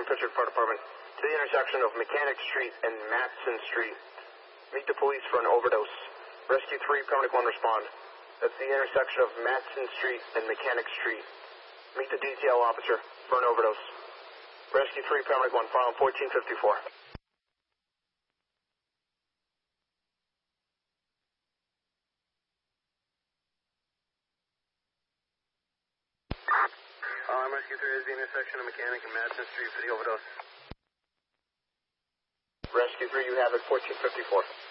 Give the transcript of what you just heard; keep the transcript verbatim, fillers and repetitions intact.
Pittsburgh Fire Department to the intersection of Mechanic Street and Matson Street. Meet the police for an overdose. Rescue three, paramedic one respond. That's the intersection of Matson Street and Mechanic Street. Meet the D T L officer for an overdose. Rescue three, paramedic one, file fourteen fifty-four. Uh, Rescue three is the intersection of Mechanic and Madison Street for the overdose. Rescue three, you have it, fourteen fifty-four.